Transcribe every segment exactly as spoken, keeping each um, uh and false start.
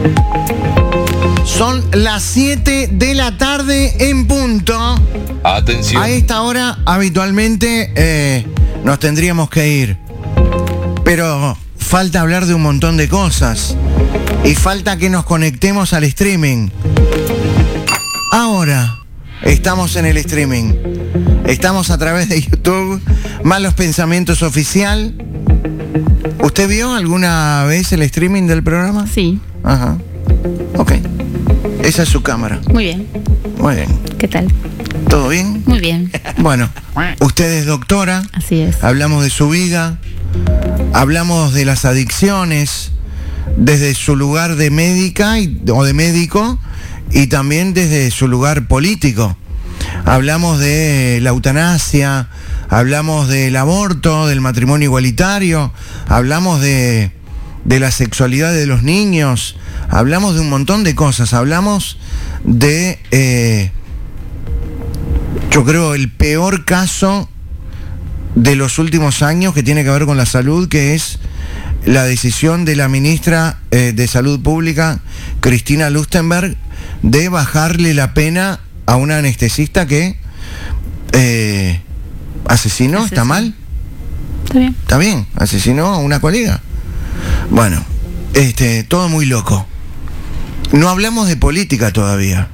Son las siete de la tarde en punto. Atención. A esta hora habitualmente eh, nos tendríamos que ir, pero falta hablar de un montón de cosas y falta que nos conectemos al streaming. Ahora estamos en el streaming. Estamos a través de YouTube, Malos Pensamientos Oficial. ¿Usted vio alguna vez el streaming del programa? Sí. Ajá. Ok. Esa es su cámara. Muy bien. Muy bien. ¿Qué tal? ¿Todo bien? Muy bien. Bueno, usted es doctora. Así es. Hablamos de su vida. Hablamos de las adicciones desde su lugar de médica y, o de médico y también desde su lugar político. Hablamos de la eutanasia, hablamos del aborto, del matrimonio igualitario, hablamos de, de la sexualidad de los niños, hablamos de un montón de cosas, hablamos de, eh, yo creo, el peor caso de los últimos años que tiene que ver con la salud, que es la decisión de la ministra eh, de Salud Pública, Cristina Lustenberg, de bajarle la pena a una anestesista que eh, asesinó. ¿Está mal? Está bien. Está bien, asesinó a una colega. Bueno, este, todo muy loco. No hablamos de política todavía.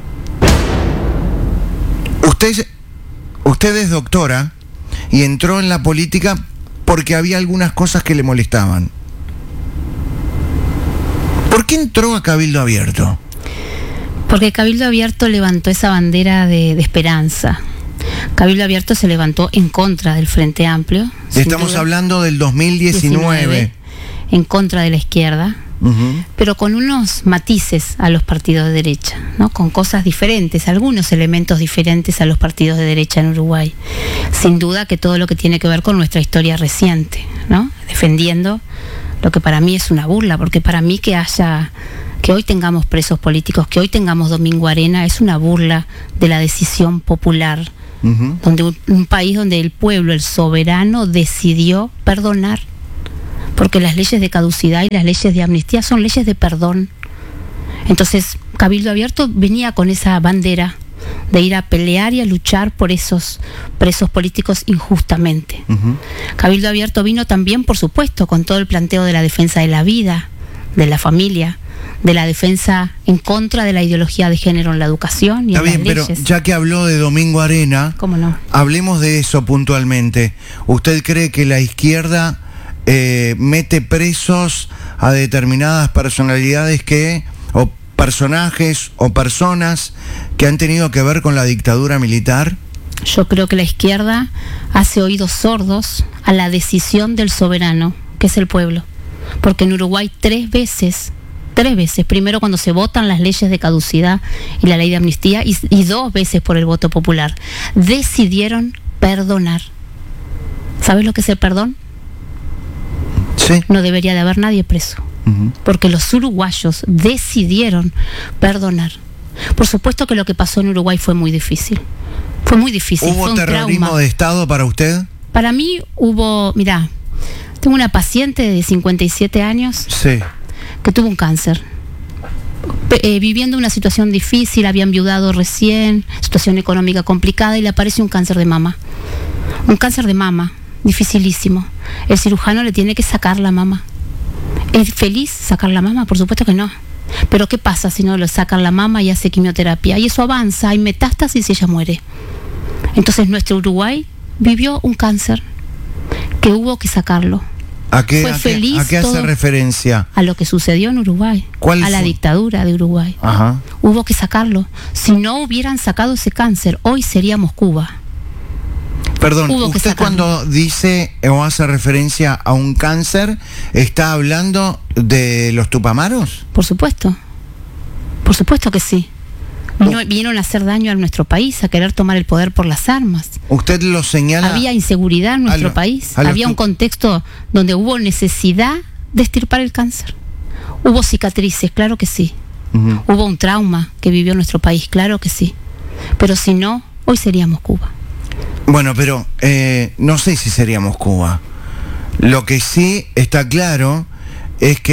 Usted, usted es doctora y entró en la política porque había algunas cosas que le molestaban. ¿Por qué entró a Cabildo Abierto? Porque Cabildo Abierto levantó esa bandera de, de esperanza. Cabildo Abierto se levantó en contra del Frente Amplio. Estamos hablando del dos mil diecinueve. En contra de la izquierda, uh-huh. Pero con unos matices a los partidos de derecha, ¿no? Con cosas diferentes, algunos elementos diferentes a los partidos de derecha en Uruguay. Sin duda que todo lo que tiene que ver con nuestra historia reciente, ¿no? Defendiendo lo que para mí es una burla, porque para mí que haya... que hoy tengamos presos políticos, que hoy tengamos Domingo Arena, es una burla de la decisión popular, uh-huh. Donde un, un país donde el pueblo, el soberano, decidió perdonar, porque las leyes de caducidad y las leyes de amnistía son leyes de perdón. Entonces, Cabildo Abierto venía con esa bandera de ir a pelear y a luchar por esos presos políticos injustamente. Uh-huh. Cabildo Abierto vino también, por supuesto, con todo el planteo de la defensa de la vida, de la familia, de la defensa en contra de la ideología de género en la educación y Está en bien, las leyes. Pero ya que habló de Domingo Arena, ¿cómo no? Hablemos de eso puntualmente. ¿Usted cree que la izquierda eh, mete presos a determinadas personalidades que, o personajes o personas que han tenido que ver con la dictadura militar? Yo creo que la izquierda hace oídos sordos a la decisión del soberano, que es el pueblo. Porque en Uruguay tres veces, tres veces, primero cuando se votan las leyes de caducidad y la ley de amnistía, y, y dos veces por el voto popular, decidieron perdonar. ¿Sabes lo que es el perdón? Sí. No debería de haber nadie preso, uh-huh. Porque los uruguayos decidieron perdonar. Por supuesto que lo que pasó en Uruguay fue muy difícil. Fue muy difícil. ¿Hubo fue un terrorismo trauma. de Estado para usted? Para mí hubo, mirá, tengo una paciente de cincuenta y siete años, sí, que tuvo un cáncer, eh, viviendo una situación difícil, había enviudado recién, situación económica complicada, y le aparece un cáncer de mama. Un cáncer de mama, dificilísimo. El cirujano le tiene que sacar la mama. ¿Es feliz sacar la mama? Por supuesto que no. Pero ¿qué pasa si no le sacan la mama y hace quimioterapia? Y eso avanza, hay metástasis y ella muere. Entonces nuestro Uruguay vivió un cáncer que hubo que sacarlo. ¿A qué, Fue a feliz qué, a qué hace referencia? A lo que sucedió en Uruguay, ¿Cuál a fue? La dictadura de Uruguay. Ajá. Hubo que sacarlo. Si no hubieran sacado ese cáncer, hoy seríamos Cuba. Perdón, Hubo que usted sacarlo. cuando dice o hace referencia a un cáncer, ¿está hablando de los Tupamaros? Por supuesto. Por supuesto que sí. No, vinieron a hacer daño a nuestro país, a querer tomar el poder por las armas. Usted lo señala. Había inseguridad en nuestro lo, país. lo Había un contexto donde hubo necesidad de extirpar el cáncer. Hubo cicatrices, claro que sí. Uh-huh. Hubo un trauma que vivió nuestro país, claro que sí. Pero si no, hoy seríamos Cuba. Bueno, pero eh, no sé si seríamos Cuba. Lo que sí está claro es que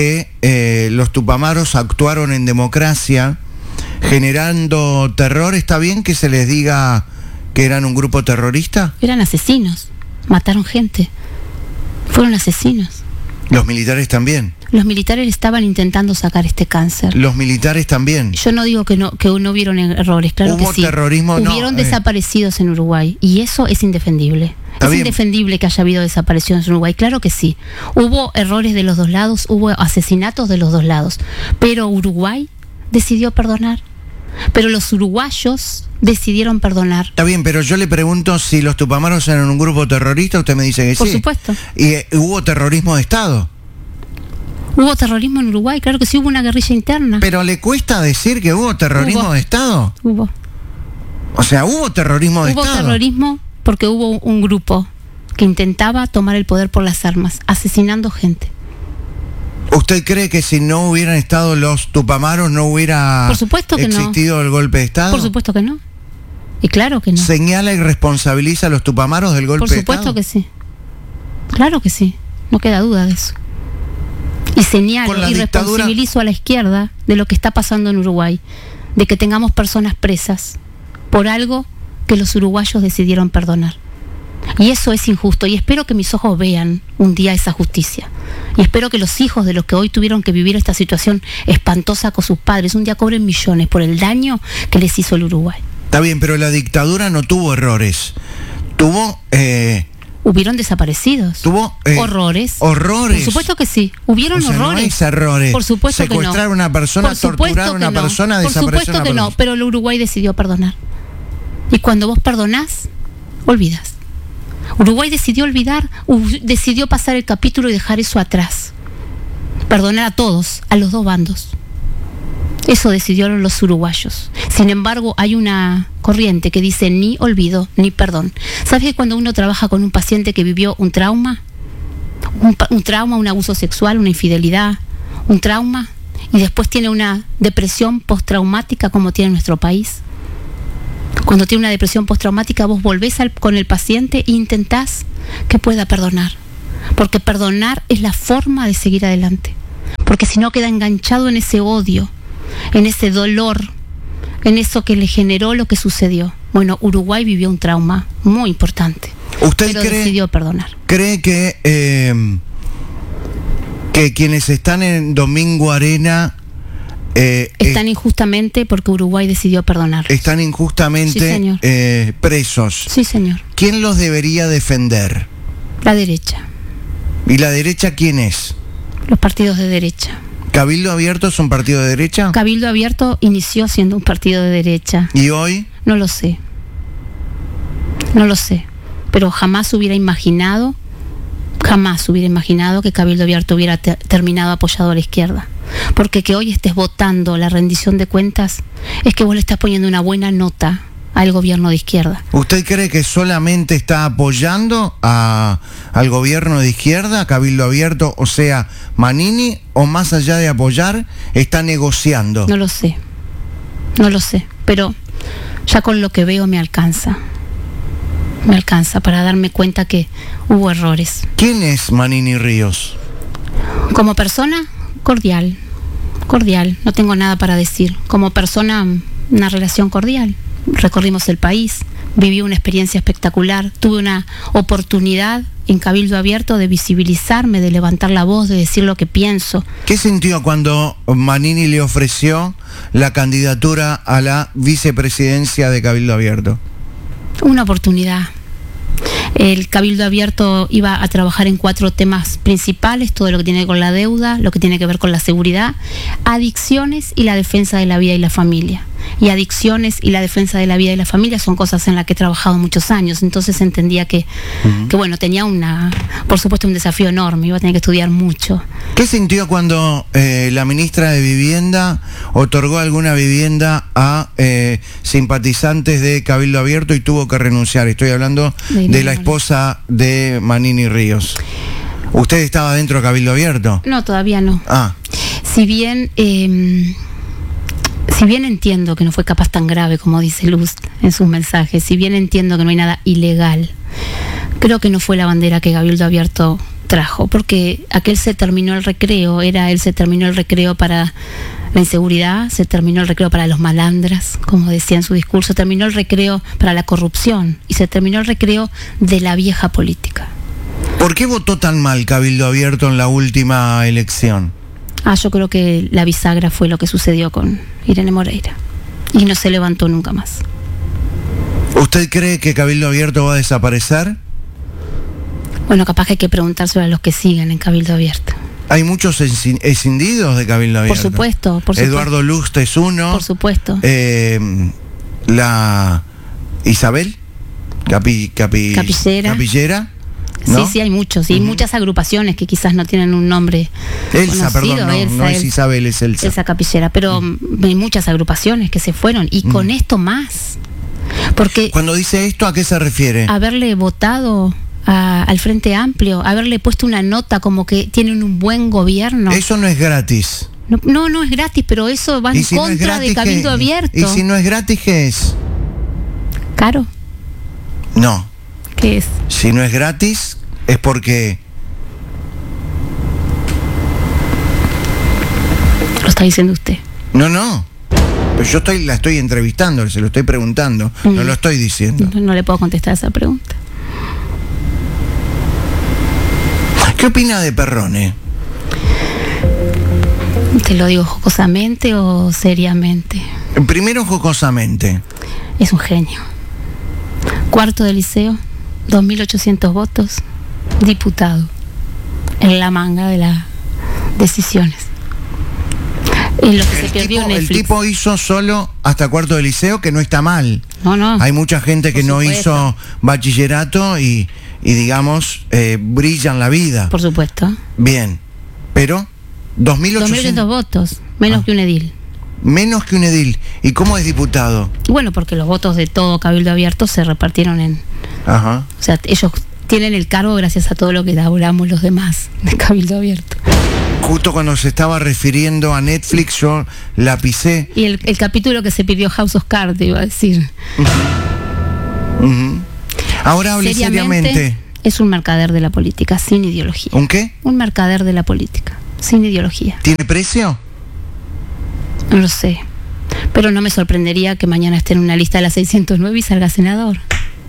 eh, los tupamaros actuaron en democracia, generando terror. ¿Está bien que se les diga que eran un grupo terrorista? Eran asesinos, mataron gente, fueron asesinos. Los militares también. Los militares estaban intentando sacar este cáncer. Los militares también. Yo no digo que no que no hubieron errores, claro Hubo que sí. terrorismo, Hubieron no, eh. desaparecidos en Uruguay y eso es indefendible. Está es bien. indefendible que haya habido desapariciones en Uruguay, claro que sí. Hubo errores de los dos lados, hubo asesinatos de los dos lados, pero Uruguay decidió perdonar. Pero los uruguayos decidieron perdonar. Está bien, pero yo le pregunto si los tupamaros eran un grupo terrorista, usted me dice que sí. Por supuesto. ¿Y eh, hubo terrorismo de Estado? ¿Hubo terrorismo en Uruguay? Claro que sí, hubo una guerrilla interna. ¿Pero le cuesta decir que hubo terrorismo Hubo. de Estado? Hubo. O sea, hubo terrorismo de Hubo Estado. terrorismo porque hubo un grupo que intentaba tomar el poder por las armas, asesinando gente. ¿Usted cree que si no hubieran estado los tupamaros no hubiera Por supuesto que no. existido el golpe de Estado? Por supuesto que no. Y claro que no. ¿Señala y responsabiliza a los tupamaros del golpe Por de Estado? supuesto que sí. Claro que sí. No queda duda de eso. Y señalo Con la y dictadura- responsabilizo a la izquierda de lo que está pasando en Uruguay, de que tengamos personas presas por algo que los uruguayos decidieron perdonar. Y eso es injusto, y espero que mis ojos vean un día esa justicia. Y espero que los hijos de los que hoy tuvieron que vivir esta situación espantosa con sus padres un día cobren millones por el daño que les hizo el Uruguay. Está bien, pero la dictadura no tuvo errores. Tuvo... Eh, Hubieron desaparecidos. tuvo... eh, horrores. Horrores. Por supuesto que sí. Hubieron O sea, no horrores. hay errores. Por supuesto que no. Secuestrar a una persona, Por supuesto torturar a que una no. persona, Por desaparecer a supuesto una que no, persona. pero el Uruguay decidió perdonar. Y cuando vos perdonás, olvidás. Uruguay decidió olvidar, u- decidió pasar el capítulo y dejar eso atrás. Perdonar a todos, a los dos bandos. Eso decidieron los uruguayos. Sin embargo, hay una corriente que dice ni olvido ni perdón. ¿Sabes que cuando uno trabaja con un paciente que vivió un trauma, un, pa- un trauma, un abuso sexual, una infidelidad, un trauma, y después tiene una depresión postraumática como tiene nuestro país? Cuando tiene una depresión postraumática, vos volvés al, con el paciente e intentás que pueda perdonar. Porque perdonar es la forma de seguir adelante. Porque si no queda enganchado en ese odio, en ese dolor, en eso que le generó lo que sucedió. Bueno, Uruguay vivió un trauma muy importante. ¿Usted pero cree, decidió perdonar. cree que, eh, que quienes están en Domingo Arena eh, Están eh, injustamente porque Uruguay decidió perdonar. están injustamente Sí, señor. eh, presos? Sí, señor. ¿Quién los debería defender? La derecha. ¿Y la derecha quién es? Los partidos de derecha. ¿Cabildo Abierto es un partido de derecha? Cabildo Abierto inició siendo un partido de derecha. ¿Y hoy? No lo sé. No lo sé. Pero jamás hubiera imaginado, jamás hubiera imaginado que Cabildo Abierto hubiera te- terminado apoyado a la izquierda. Porque que hoy estés votando la rendición de cuentas es que vos le estás poniendo una buena nota al gobierno de izquierda. ¿Usted cree que solamente está apoyando a, al gobierno de izquierda, a Cabildo Abierto, o sea, Manini, o más allá de apoyar, está negociando? No lo sé. No lo sé. Pero ya con lo que veo me alcanza. Me alcanza para darme cuenta que hubo errores. ¿Quién es Manini Ríos? Como persona, cordial. Cordial. No tengo nada para decir. Como persona, una relación cordial. Recorrimos el país, viví una experiencia espectacular, tuve una oportunidad en Cabildo Abierto de visibilizarme, de levantar la voz, de decir lo que pienso. ¿Qué sintió cuando Manini le ofreció la candidatura a la vicepresidencia de Cabildo Abierto? Una oportunidad. El Cabildo Abierto iba a trabajar en cuatro temas principales, todo lo que tiene que ver con la deuda, lo que tiene que ver con la seguridad, adicciones y la defensa de la vida y la familia. Y adicciones y la defensa de la vida y la familia son cosas en las que he trabajado muchos años, entonces entendía que, uh-huh. que bueno, tenía una, por supuesto, un desafío enorme, iba a tener que estudiar mucho. ¿Qué sintió cuando eh, la ministra de Vivienda otorgó alguna vivienda a eh, simpatizantes de Cabildo Abierto y tuvo que renunciar? Estoy hablando de, de la esposa de Manini Ríos. ¿Usted estaba dentro de Cabildo Abierto? No, todavía no. Ah. Si bien... Eh, Si bien entiendo que no fue capaz tan grave como dice Luz en sus mensajes, si bien entiendo que no hay nada ilegal, creo que no fue la bandera que Cabildo Abierto trajo, porque aquel se terminó el recreo, era él se terminó el recreo para la inseguridad, se terminó el recreo para los malandras, como decía en su discurso, terminó el recreo para la corrupción y se terminó el recreo de la vieja política. ¿Por qué votó tan mal Cabildo Abierto en la última elección? Ah, yo creo que la bisagra fue lo que sucedió con Irene Moreira y no se levantó nunca más. ¿Usted cree que Cabildo Abierto va a desaparecer? Bueno, capaz que hay que preguntárselo a los que siguen en Cabildo Abierto. Hay muchos escindidos de Cabildo Abierto. Por supuesto, por supuesto. Eduardo Lust es uno. Por supuesto. Eh, la Isabel Capi, Capi, Capillera. Capillera. ¿No? Sí, sí, hay muchos, y uh-huh. muchas agrupaciones que quizás no tienen un nombre Elsa, conocido. perdón, no, Elsa, no es Isabel, es Elsa. Elsa Capillera, pero uh-huh. hay muchas agrupaciones que se fueron, y uh-huh. con esto más. Porque cuando dice esto, ¿a qué se refiere? Haberle votado a, al Frente Amplio, haberle puesto una nota como que tienen un buen gobierno. Eso no es gratis. No, no, no es gratis, pero eso va en si contra no gratis, de Cabildo ¿qué? Abierto. ¿Y si no es gratis, qué es? ¿Caro? No. ¿Qué es? Si no es gratis, es porque... Lo está diciendo usted. No, no. Pero yo estoy, la estoy entrevistando, se lo estoy preguntando. Mm. No lo estoy diciendo. No, no le puedo contestar esa pregunta. ¿Qué opina de Perrone? ¿Te lo digo jocosamente o seriamente? Primero jocosamente. Es un genio. Cuarto de liceo, dos mil ochocientos votos, diputado, en la manga de las decisiones. En lo que el se perdió tipo, Netflix. El tipo hizo solo hasta cuarto de liceo, que no está mal. No, no. Hay mucha gente que no hizo bachillerato y, y digamos, eh, brilla en la vida. Por supuesto. Bien, pero dos mil ochocientos votos, menos ah. que un edil. Menos que un edil. ¿Y cómo es diputado? Bueno, porque los votos de todo Cabildo Abierto se repartieron en... Ajá. O sea, ellos tienen el cargo gracias a todo lo que elaboramos los demás de Cabildo Abierto. Justo cuando se estaba refiriendo a Netflix, yo la pisé. Y el, el capítulo que se pidió House of Cards, iba a decir. Uh-huh. Uh-huh. Ahora hable seriamente, seriamente. Es un mercader de la política, sin ideología. ¿Un qué? Un mercader de la política, sin ideología. ¿Tiene precio? No lo sé, pero no me sorprendería que mañana esté en una lista de las seiscientos nueve y salga senador.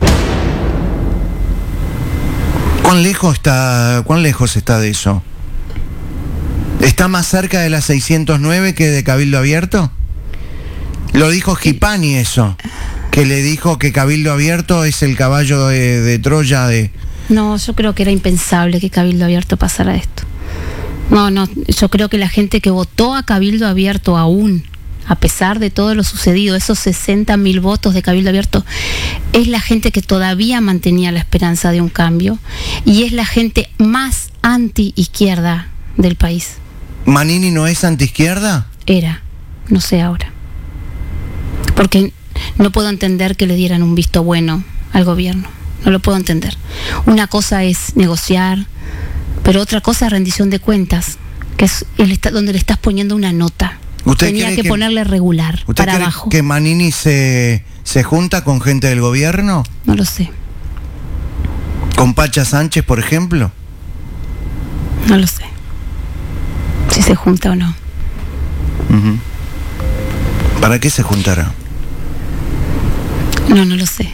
¿Cuán lejos está, cuán lejos está de eso? ¿Está más cerca de las seiscientos nueve que de Cabildo Abierto? Lo dijo Schipani eso, que le dijo que Cabildo Abierto es el caballo de, de Troya de... No, yo creo que era impensable que Cabildo Abierto pasara esto. No, no, yo creo que la gente que votó a Cabildo Abierto aún, a pesar de todo lo sucedido, esos sesenta mil votos de Cabildo Abierto, es la gente que todavía mantenía la esperanza de un cambio y es la gente más anti-izquierda del país. ¿Manini no es anti-izquierda? Era, no sé ahora. Porque no puedo entender que le dieran un visto bueno al gobierno, no lo puedo entender. Una cosa es negociar, pero otra cosa es rendición de cuentas, que es el donde le estás poniendo una nota. ¿Usted Tenía que, que ponerle regular ¿usted para cree abajo. ¿Que Manini se, se junta con gente del gobierno? No lo sé. ¿Con Pacha Sánchez, por ejemplo? No lo sé. Si se junta o no. Uh-huh. ¿Para qué se juntará? No, no lo sé.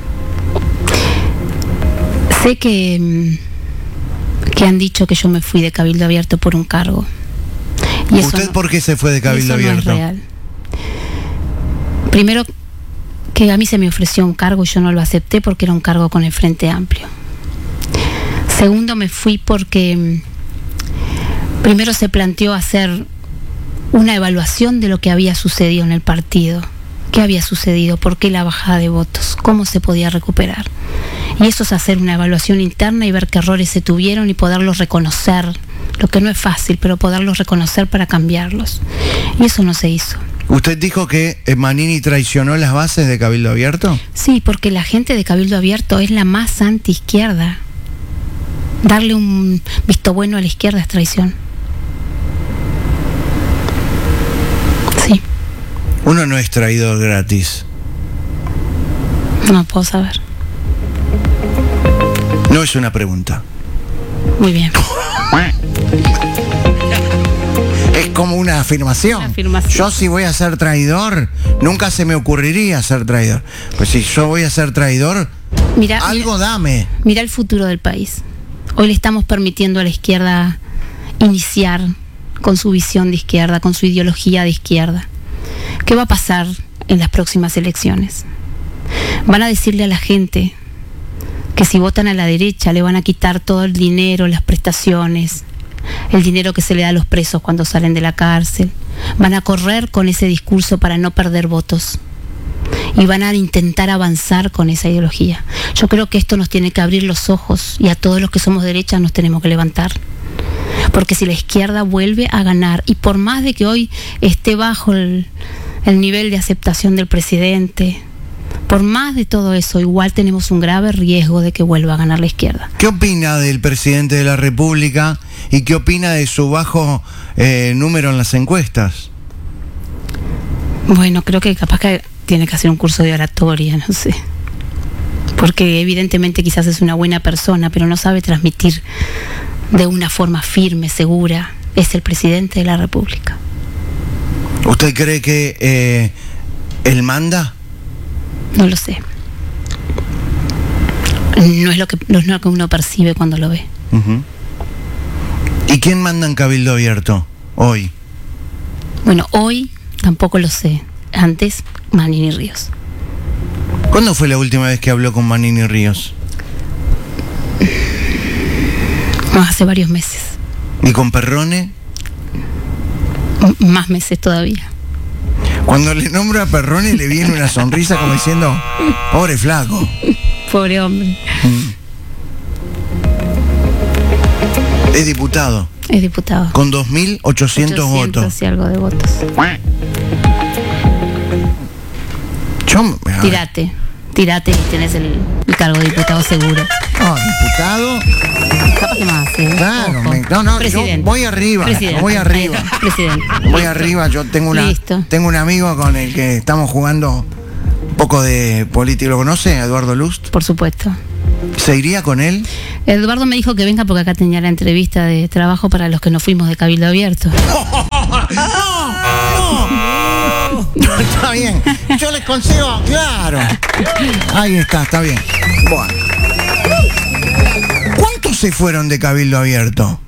Sé que... que han dicho que yo me fui de Cabildo Abierto por un cargo. Y ¿Usted no, por qué se fue de Cabildo eso Abierto? No es real. Primero, que a mí se me ofreció un cargo y yo no lo acepté porque era un cargo con el Frente Amplio. Segundo, me fui porque primero se planteó hacer una evaluación de lo que había sucedido en el partido. ¿Qué había sucedido? ¿Por qué la bajada de votos? ¿Cómo se podía recuperar? Y eso es hacer una evaluación interna y ver qué errores se tuvieron y poderlos reconocer, lo que no es fácil, pero poderlos reconocer para cambiarlos. Y eso no se hizo. ¿Usted dijo que Manini traicionó las bases de Cabildo Abierto? Sí, porque la gente de Cabildo Abierto es la más anti-izquierda. Darle un visto bueno a la izquierda es traición. Sí. Uno no es traidor gratis. No puedo saber. No es una pregunta. Muy bien. Es como una afirmación. Una afirmación. Yo si voy a ser traidor, nunca se me ocurriría ser traidor. Pues si yo voy a ser traidor, Mira, algo mira, dame. Mira el futuro del país. Hoy le estamos permitiendo a la izquierda iniciar con su visión de izquierda, con su ideología de izquierda. ¿Qué va a pasar en las próximas elecciones? Van a decirle a la gente que si votan a la derecha le van a quitar todo el dinero, las prestaciones, el dinero que se le da a los presos cuando salen de la cárcel. Van a correr con ese discurso para no perder votos y van a intentar avanzar con esa ideología. Yo creo que esto nos tiene que abrir los ojos y a todos los que somos derechas nos tenemos que levantar, porque si la izquierda vuelve a ganar, y por más de que hoy esté bajo el, el nivel de aceptación del presidente, por más de todo eso, igual tenemos un grave riesgo de que vuelva a ganar la izquierda. ¿Qué opina del presidente de la República y qué opina de su bajo eh, número en las encuestas? Bueno, creo que capaz que tiene que hacer un curso de oratoria, no sé. Porque evidentemente quizás es una buena persona, pero no sabe transmitir de una forma firme, segura. Es el presidente de la República. ¿Usted cree que eh, él manda? No lo sé. No es lo que, no es lo que uno percibe cuando lo ve. Uh-huh. ¿Y quién manda en Cabildo Abierto hoy? Bueno, hoy tampoco lo sé. Antes, Manini Ríos. ¿Cuándo fue la última vez que habló con Manini Ríos? No, hace varios meses. ¿Y con Perrone? M- más meses todavía. Cuando le nombro a Perrone le viene una sonrisa como diciendo, pobre flaco. Pobre hombre. Mm. Es diputado. Es diputado. Con dos mil ochocientos votos. Y algo de votos. Yo, Tirate. Tirate y tenés el, el cargo de diputado seguro. No, diputado. Capaz que más, ¿eh? Claro, Ojo. me, no, no, Presidente. yo voy arriba, Presidente. voy arriba. Ahí está, presidente. Voy Listo. arriba, yo tengo una Listo. tengo un amigo con el que estamos jugando un poco de política, ¿lo conoce? Eduardo Lust. Por supuesto. ¿Se iría con él? Eduardo me dijo que venga porque acá tenía la entrevista de trabajo para los que nos fuimos de Cabildo Abierto. Está bien, yo les consigo, claro. Ahí está, está bien. Bueno. ¿Cuántos se fueron de Cabildo Abierto?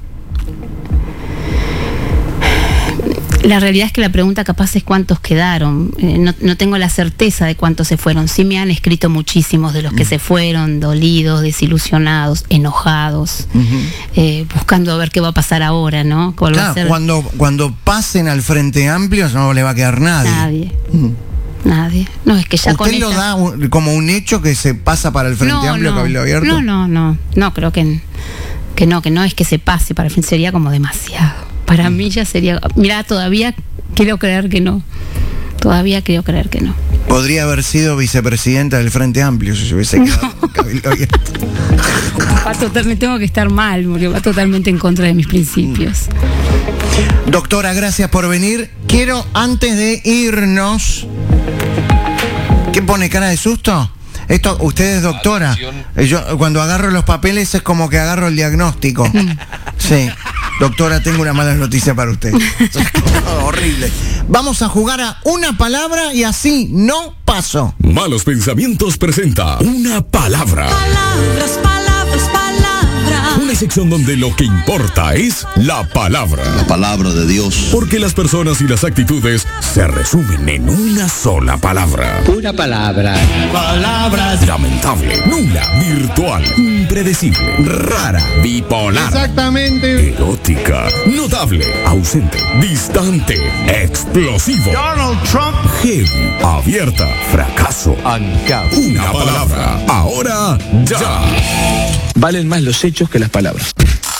La realidad es que la pregunta capaz es cuántos quedaron. Eh, no, no tengo la certeza de cuántos se fueron. Sí me han escrito muchísimos de los que mm. se fueron, dolidos, desilusionados, enojados, uh-huh. eh, buscando a ver qué va a pasar ahora, ¿no? Claro, va a ser... cuando, cuando pasen al Frente Amplio no le va a quedar nadie. Nadie. Mm. Nadie. No, es que ya con ¿Usted lo esta... da un, como un hecho que se pasa para el Frente no, Amplio no, Cabildo Abierto? No, no, no. No, creo que, que no, que no es que se pase para el Frente, sería como demasiado. Para mí ya sería... Mirá, todavía quiero creer que no. Todavía quiero creer que no. Podría haber sido vicepresidenta del Frente Amplio si se hubiese quedado en Cabildo Abierto. Va totalmente, tengo que estar mal, porque va totalmente en contra de mis principios. Doctora, gracias por venir. Quiero, antes de irnos... ¿Qué pone, cara de susto? Esto, usted es doctora. Yo cuando agarro los papeles es como que agarro el diagnóstico. Sí. Doctora, tengo una mala noticia para usted. Horrible. Vamos a jugar a una palabra y así no paso. Malos Pensamientos presenta Una Palabra. Palabras, palabras, palabras. Una sección donde lo que importa es la palabra. La palabra de Dios. Porque las personas y las actitudes se resumen en una sola palabra. Una palabra. Palabras. Lamentable, nula, virtual, impredecible, rara, bipolar. Exactamente. Erótica, notable, ausente, distante, explosivo. Donald Trump. Heavy, abierta, fracaso. Ancap. Una palabra. Ahora ya. Valen más los hechos que las palabras.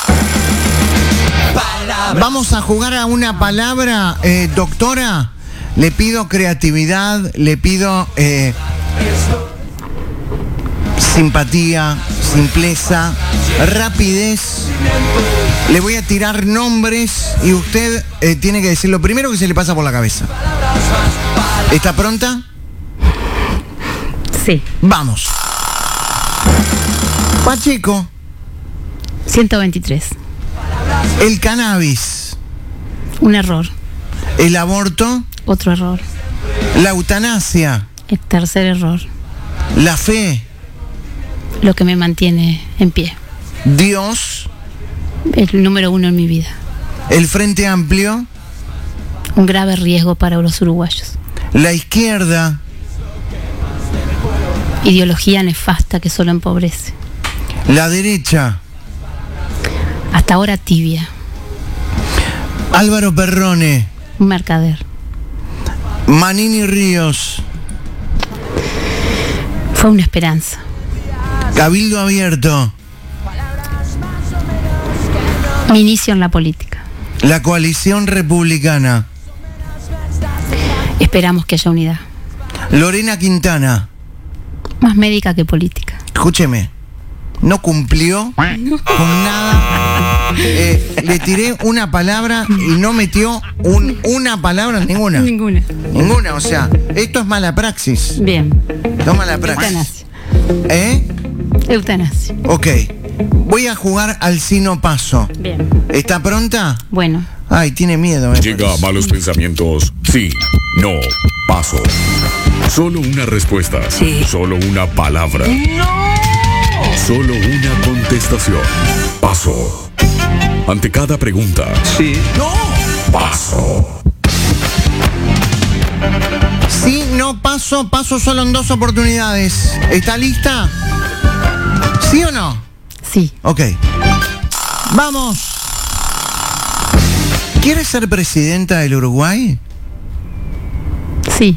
Vamos a jugar a una palabra, eh, doctora. Le pido creatividad, le pido eh, simpatía, simpleza, rapidez. Le voy a tirar nombres y usted eh, tiene que decir lo primero que se le pasa por la cabeza. ¿Está pronta? Sí. Vamos. Pacheco. ciento veintitrés. El cannabis. Un error. El aborto. Otro error. La eutanasia. El tercer error. La fe. Lo que me mantiene en pie. Dios. El número uno en mi vida. El Frente Amplio. Un grave riesgo para los uruguayos. La izquierda. Ideología nefasta que solo empobrece. La derecha. Hasta ahora tibia. Álvaro Perrone. Un mercader. Manini Ríos. Fue una esperanza. Cabildo Abierto. Mi inicio en la política. La Coalición Republicana. Esperamos que haya unidad. Lorena Quintana. Más médica que política. Escúcheme. No cumplió con nada. Eh, le tiré una palabra y no metió un, una palabra ninguna. Ninguna. Ninguna, o sea, esto es mala praxis. Bien. No mala praxis. Eutanasia. ¿Eh? Eutanasia. Ok. Voy a jugar al sino paso. Bien. ¿Está pronta? Bueno. Ay, tiene miedo. me Llega a parece. malos pensamientos. Sí, no, paso. Solo una respuesta. Sí. Solo una palabra. ¡No! Solo una contestación. Paso. Ante cada pregunta. Sí. Paso. Sí, no paso, paso solo en dos oportunidades. ¿Está lista? ¿Sí o no? Sí. Ok. Vamos. ¿Quieres ser presidenta del Uruguay? Sí.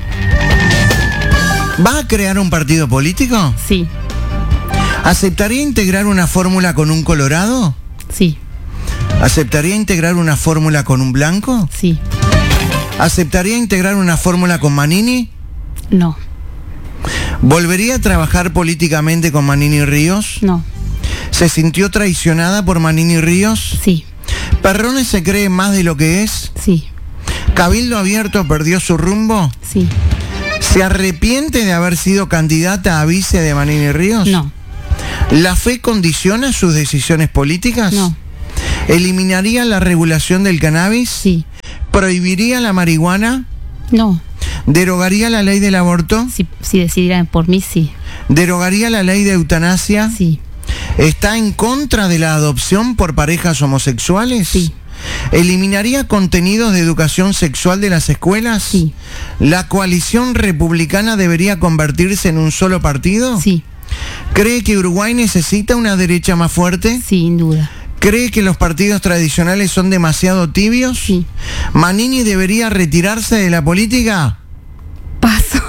¿Va a crear un partido político? Sí. ¿Aceptaría integrar una fórmula con un colorado? Sí. ¿Aceptaría integrar una fórmula con un blanco? Sí. ¿Aceptaría integrar una fórmula con Manini? No. ¿Volvería a trabajar políticamente con Manini Ríos? No. ¿Se sintió traicionada por Manini Ríos? Sí. ¿Perrone se cree más de lo que es? Sí. ¿Cabildo Abierto perdió su rumbo? Sí. ¿Se arrepiente de haber sido candidata a vice de Manini Ríos? No. ¿La fe condiciona sus decisiones políticas? No. ¿Eliminaría la regulación del cannabis? Sí. ¿Prohibiría la marihuana? No. ¿Derogaría la ley del aborto? Si, si decidieran por mí, sí. ¿Derogaría la ley de eutanasia? Sí. ¿Está en contra de la adopción por parejas homosexuales? Sí. ¿Eliminaría contenidos de educación sexual de las escuelas? Sí. ¿La coalición republicana debería convertirse en un solo partido? Sí. ¿Cree que Uruguay necesita una derecha más fuerte? Sin duda. ¿Cree que los partidos tradicionales son demasiado tibios? Sí. ¿Manini debería retirarse de la política? Paso.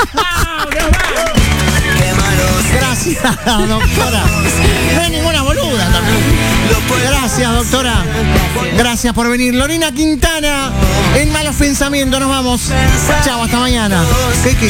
Gracias, doctora. No hay ninguna boluda también. Gracias, doctora. Gracias por venir. Lorena Quintana, en Malos Pensamientos. Nos vamos. Chao, hasta mañana. ¿Qué, qué?